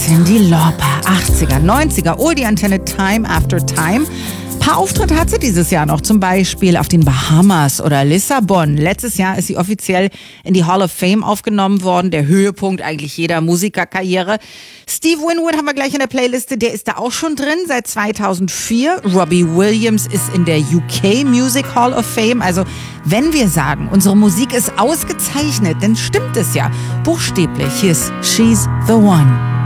Cyndi Lauper, 80er, 90er, die Antenne Time After Time. Ein paar Auftritte hat sie dieses Jahr noch, zum Beispiel auf den Bahamas oder Lissabon. Letztes Jahr ist sie offiziell in die Hall of Fame aufgenommen worden, der Höhepunkt eigentlich jeder Musikerkarriere. Steve Winwood haben wir gleich in der Playliste, der ist da auch schon drin, seit 2004. Robbie Williams ist in der UK Music Hall of Fame. Also wenn wir sagen, unsere Musik ist ausgezeichnet, dann stimmt es ja buchstäblich. Hier ist She's the One.